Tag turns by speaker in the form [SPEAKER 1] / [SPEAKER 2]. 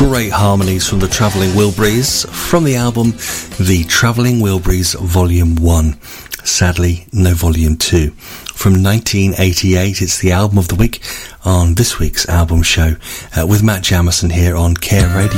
[SPEAKER 1] great harmonies from the Travelling Wilburys from the album The Travelling Wilburys Volume 1. Sadly, no Volume 2. From 1988, it's the album of the week on this week's album show with Matt Jamison here on Care Radio.